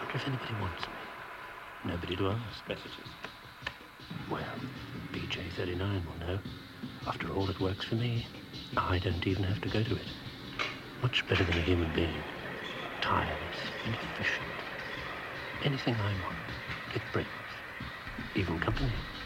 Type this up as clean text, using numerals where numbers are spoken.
wonder if anybody wants me. Nobody to ask. Messages. Well, BJ39 will know. After all, it works for me. I don't even have to go to it. Much better than a human being. Tireless, inefficient. Anything I want, it brings. Even company.